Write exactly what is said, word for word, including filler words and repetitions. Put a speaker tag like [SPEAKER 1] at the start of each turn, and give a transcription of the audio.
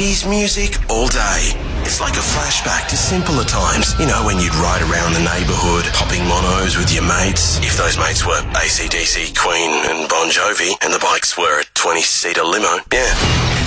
[SPEAKER 1] eighties music all day. It's like a flashback to simpler times. You know, when you'd ride around the neighbourhood, popping monos with your mates. If those mates were A C D C, Queen and Bon Jovi, and the bikes were a twenty-seater limo. Yeah.